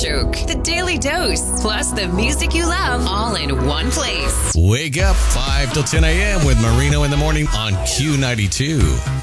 Artichoke, The Daily Dose, plus the music you love all in one place. Wake up 5 till 10 a.m. with Marino in the morning on Q92.